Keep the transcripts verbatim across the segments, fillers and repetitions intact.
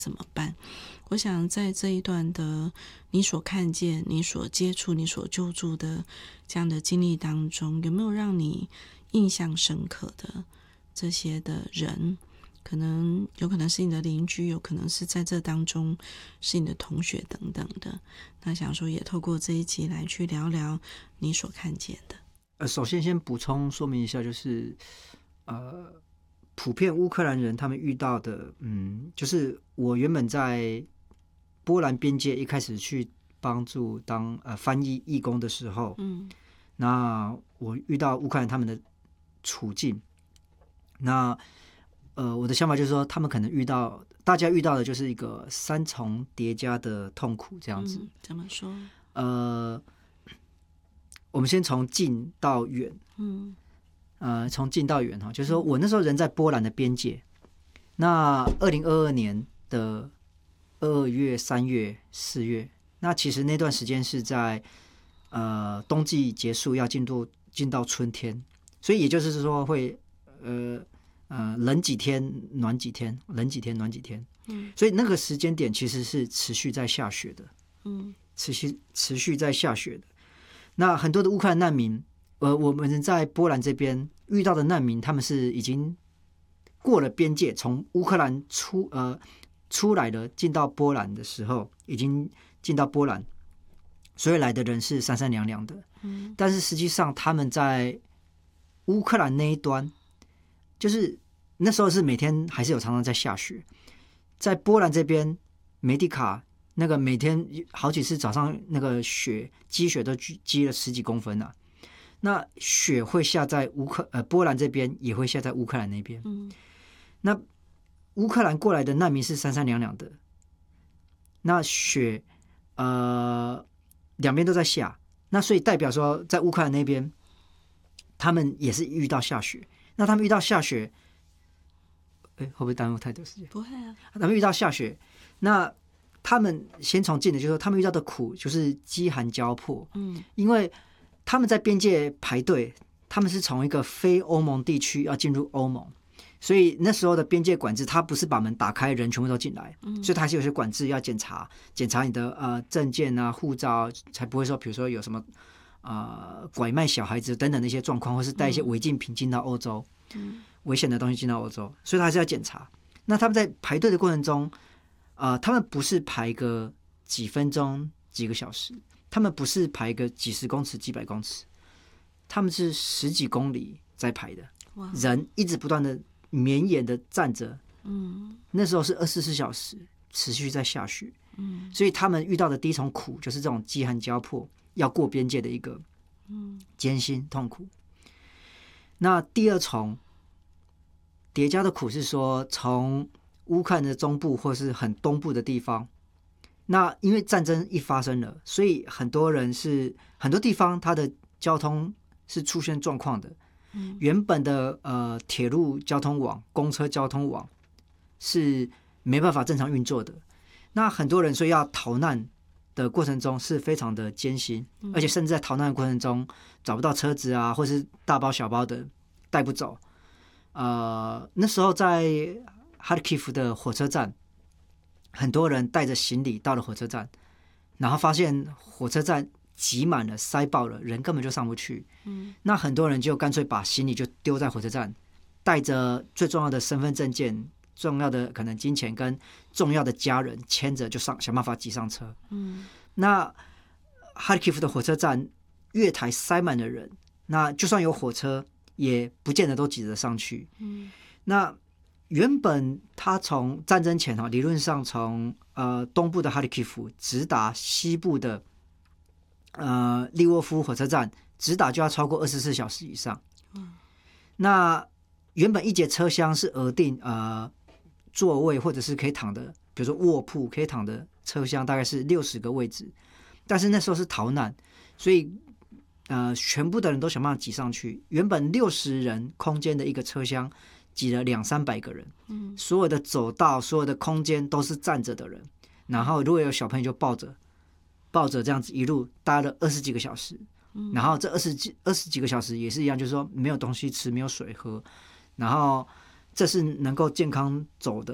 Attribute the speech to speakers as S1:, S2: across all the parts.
S1: 怎么办？我想在这一段的你所看见、你所接触、你所救助的这样的经历当中，有没有让你印象深刻的这些的人？可能有可能是你的邻居，有可能是在这当中是你的同学等等的。那想说也透过这一集来去聊聊你所看见的。
S2: 呃，首先先补充说明一下，就是呃，普遍乌克兰人他们遇到的，嗯，就是我原本在波兰边界一开始去帮助当呃翻译义工的时候，
S1: 嗯，
S2: 那我遇到乌克兰他们的处境，那呃，我的想法就是说，他们可能遇到大家遇到的就是一个三重叠加的痛苦这样子。
S1: 嗯，怎么说？
S2: 呃，我们先从近到远，
S1: 嗯
S2: 呃，从近到远哈，就是说我那时候人在波兰的边界，那二零二二年的二月、三月、四月，那其实那段时间是在呃冬季结束，要进入进到春天，所以也就是说会呃呃冷几天，暖几天，冷几天，暖几天，
S1: 嗯
S2: 所以那个时间点其实是持续在下雪的，
S1: 嗯
S2: 持续持续在下雪的。那很多的乌克兰难民，呃，我们在波兰这边遇到的难民，他们是已经过了边界，从乌克兰出呃出来了，进到波兰的时候，已经进到波兰，所以来的人是三三两两的。
S1: 嗯
S2: 但是实际上他们在乌克兰那一端，就是那时候是每天还是有常常在下雪，在波兰这边梅迪卡。那个每天好几次早上那个雪积雪都积了十几公分啊，那雪会下在乌克呃波兰这边，也会下在乌克兰那边。
S1: 嗯
S2: 那乌克兰过来的难民是三三两两的，那雪呃两边都在下，那所以代表说在乌克兰那边，他们也是遇到下雪。那他们遇到下雪，哎，会不会耽误太多时间？
S1: 不会啊。
S2: 他们遇到下雪，那他们先从近的，就是说他们遇到的苦就是饥寒交迫，
S1: 嗯
S2: 因为他们在边界排队，他们是从一个非欧盟地区要进入欧盟，所以那时候的边界管制，它不是把门打开，人全部都进来，
S1: 嗯
S2: 所以它还是有些管制要检查，检查你的呃证件啊、护照，才不会说，比如说有什么呃拐卖小孩子等等的一些状况，或是带一些违禁品进到欧洲，
S1: 嗯
S2: 危险的东西进到欧洲，所以他还是要检查。那他们在排队的过程中，呃，他们不是排个几分钟、几个小时，他们不是排个几十公尺、几百公尺，他们是十几公里在排的，
S1: 哇
S2: 人一直不断的绵延的站着。
S1: 嗯
S2: 那时候是二十四小时持续在下雪，
S1: 嗯
S2: 所以他们遇到的第一重苦就是这种饥寒交迫，要过边界的一个
S1: 嗯
S2: 艰辛痛苦。那第二重叠加的苦是说，从乌克兰的中部或是很东部的地方，那因为战争一发生了，所以很多人是很多地方它的交通是出现状况的。
S1: 嗯
S2: 原本的呃铁路交通网、公车交通网是没办法正常运作的。那很多人所以要逃难的过程中是非常的艰辛，而且甚至在逃难的过程中找不到车子啊，或是大包小包的带不走。呃，那时候在哈尔基夫的火车站，很多人带着行李到了火车站，然后发现火车站挤满了、塞爆了，人根本就上不去。
S1: 嗯
S2: 那很多人就干脆把行李就丢在火车站，带着最重要的身份证件、重要的可能金钱跟重要的家人牵着就上，想办法挤上车。
S1: 嗯
S2: 那哈尔基夫的火车站月台塞满了人，那就算有火车，也不见得都挤得上去。
S1: 嗯
S2: 那原本他从战争前哈，理论上从呃东部的哈里基夫直达西部的呃利沃夫火车站，直达就要超过二十四小时以上。那原本一节车厢是额定呃座位或者是可以躺的，比如说卧铺可以躺的车厢大概是六十个位置，但是那时候是逃难，所以呃全部的人都想办法挤上去。原本六十人空间的一个车厢，挤了两三百个人，
S1: 嗯
S2: 所有的走道、所有的空间都是站着的人，然后如果有小朋友就抱着，抱着这样子一路待了二十几个小时，然后这二十几二十几个小时也是一样，就是说没有东西吃，没有水喝，然后这是能够健康走的人，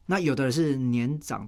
S2: 那有的是年长